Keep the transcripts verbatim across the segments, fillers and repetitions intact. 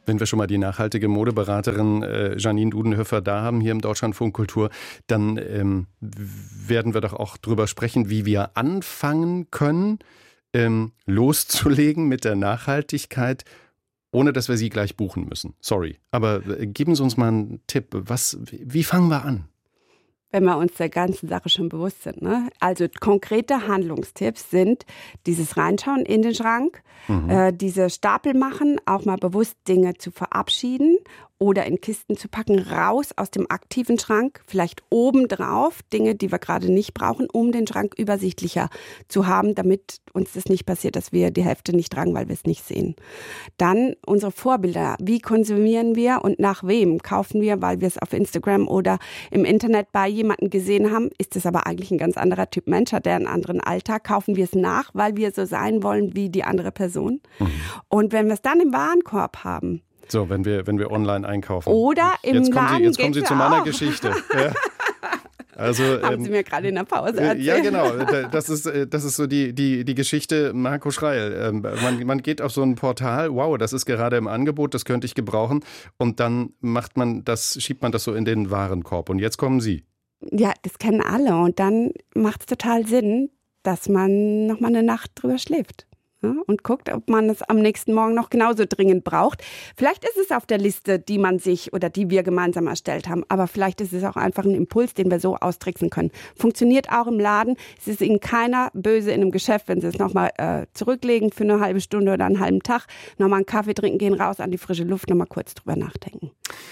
Wenn wir schon mal die nachhaltige Modeberaterin äh, Janine Dudenhöfer da haben hier im Deutschlandfunk Kultur, dann ähm, werden wir doch auch drüber sprechen, wie wir anfangen können, ähm, loszulegen mit der Nachhaltigkeit, ohne dass wir sie gleich buchen müssen. Sorry, aber äh, geben Sie uns mal einen Tipp. Was, wie fangen wir an? Wenn wir uns der ganzen Sache schon bewusst sind. Ne? Also konkrete Handlungstipps sind dieses Reinschauen in den Schrank, mhm. äh, diese Stapel machen, auch mal bewusst Dinge zu verabschieden oder in Kisten zu packen, raus aus dem aktiven Schrank, vielleicht obendrauf Dinge, die wir gerade nicht brauchen, um den Schrank übersichtlicher zu haben, damit uns das nicht passiert, dass wir die Hälfte nicht tragen, weil wir es nicht sehen. Dann unsere Vorbilder. Wie konsumieren wir und nach wem kaufen wir, weil wir es auf Instagram oder im Internet bei jemandem gesehen haben, ist es aber eigentlich ein ganz anderer Typ Mensch, hat der einen anderen Alltag, kaufen wir es nach, weil wir so sein wollen wie die andere Person. Mhm. Und wenn wir es dann im Warenkorb haben, so, wenn wir, wenn wir online einkaufen. Oder im jetzt kommen Laden Sie, jetzt kommen Sie zu meiner auch. Geschichte. Ja. Also, haben ähm, Sie mir gerade in der Pause erzählt. Ja, genau. Das ist, das ist so die, die, die Geschichte Marco Schreil. Ähm, man, man geht auf so ein Portal, wow, das ist gerade im Angebot, das könnte ich gebrauchen. Und dann macht man das, schiebt man das so in den Warenkorb. Und jetzt kommen Sie. Ja, das kennen alle. Und dann macht es total Sinn, dass man noch mal eine Nacht drüber schläft. Und guckt, ob man es am nächsten Morgen noch genauso dringend braucht. Vielleicht ist es auf der Liste, die man sich oder die wir gemeinsam erstellt haben. Aber vielleicht ist es auch einfach ein Impuls, den wir so austricksen können. Funktioniert auch im Laden. Es ist Ihnen keiner böse in einem Geschäft, wenn Sie es nochmal äh, zurücklegen für eine halbe Stunde oder einen halben Tag. Nochmal einen Kaffee trinken, gehen raus an die frische Luft, nochmal kurz drüber nachdenken.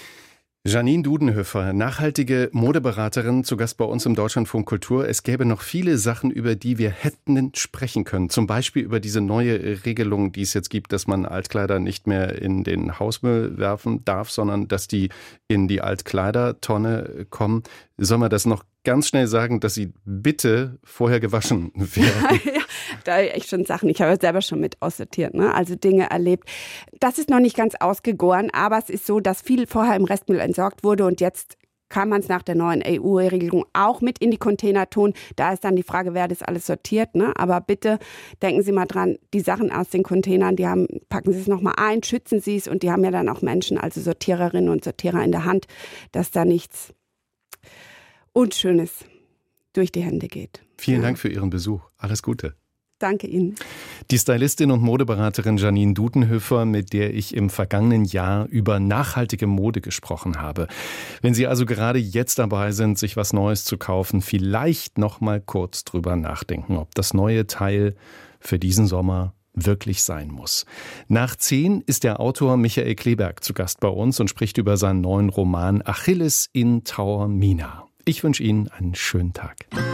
Janine Dudenhöfer, nachhaltige Modeberaterin, zu Gast bei uns im Deutschlandfunk Kultur. Es gäbe noch viele Sachen, über die wir hätten sprechen können. Zum Beispiel über diese neue Regelung, die es jetzt gibt, dass man Altkleider nicht mehr in den Hausmüll werfen darf, sondern dass die in die Altkleidertonne kommen. Sollen wir das noch ganz schnell sagen, dass sie bitte vorher gewaschen werden? Ja, da echt schon Sachen. Ich habe selber schon mit aussortiert, ne? Also Dinge erlebt. Das ist noch nicht ganz ausgegoren, aber es ist so, dass viel vorher im Restmüll entsorgt wurde und jetzt kann man es nach der neuen E U-Regelung auch mit in die Container tun. Da ist dann die Frage, wer das alles sortiert, ne? Aber bitte denken Sie mal dran, die Sachen aus den Containern, die haben, packen Sie es nochmal ein, schützen Sie es und die haben ja dann auch Menschen, also Sortiererinnen und Sortierer in der Hand, dass da nichts Unschönes durch die Hände geht. Vielen ja. Dank für Ihren Besuch. Alles Gute. Danke Ihnen. Die Stylistin und Modeberaterin Janine Dudenhöfer, mit der ich im vergangenen Jahr über nachhaltige Mode gesprochen habe. Wenn Sie also gerade jetzt dabei sind, sich was Neues zu kaufen, vielleicht noch mal kurz drüber nachdenken, ob das neue Teil für diesen Sommer wirklich sein muss. Nach zehn ist der Autor Michael Kleberg zu Gast bei uns und spricht über seinen neuen Roman Achilles in Taormina. Ich wünsche Ihnen einen schönen Tag.